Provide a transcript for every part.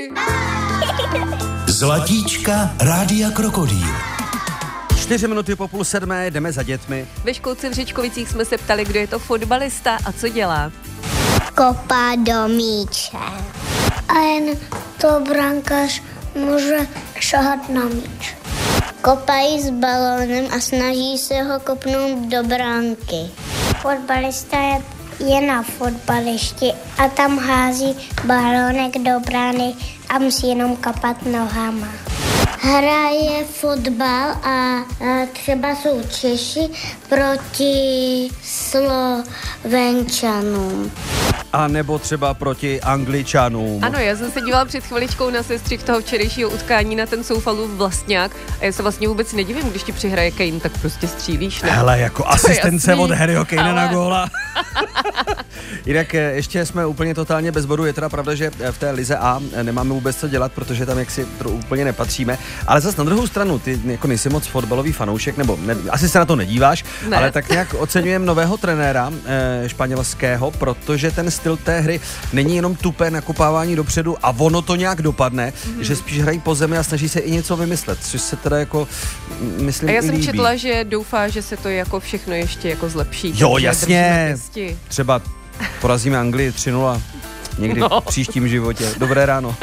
Zlatíčka Rádia Krokodýl. 4 minuty po 6:30, jdeme za dětmi. Ve školce v Řečkovicích jsme se ptali, kdo je to fotbalista a co dělá. Kopá do míče. A jen to brankář může šahat na míč. Kopají s balónem a snaží se ho kopnout do bránky. Fotbalista je na fotbališti a tam hází balónek do brány a musí jenom kapat nohama. Hraje fotbal a třeba jsou Češi proti Slovenčanům. A nebo třeba proti Angličanům. Ano, já jsem se dívala před chviličkou na sestřih toho včerejšího utkání na ten Soufalův Vlastňák a já se vlastně vůbec nedivím, když ti přihraje Kane, tak prostě střílíš. Ne? Hele, jako asistence od Harryho Kanea na góla. Jinak ještě jsme úplně totálně bez bodu. Je teda pravda, že v té lize A nemáme vůbec co dělat, protože tam jaksi úplně nepatříme. Ale zase na druhou stranu, ty jako nejsi moc fotbalový fanoušek, nebo ne, asi se na to nedíváš, ne. Ale tak nějak oceňujeme nového trenéra španělského, protože ten styl té hry není jenom tupé nakopávání dopředu a ono to nějak dopadne, že spíš hrají po zemi a snaží se i něco vymyslet, což se teda jako myslím a já jsem líbí. Četla, že doufá, že se to jako všechno ještě jako zlepší. Jo, jasně. Třeba porazíme Anglii 3-0 někdy v příštím životě. Dobré ráno.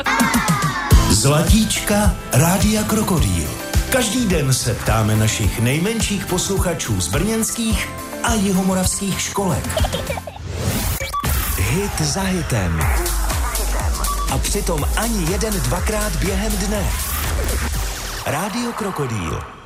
Zlatíčka Rádia Krokodýl. Každý den se ptáme našich nejmenších posluchačů z brněnských a jihomoravských školek. Hit za hitem. A přitom ani jeden dvakrát během dne. Rádio Krokodýl.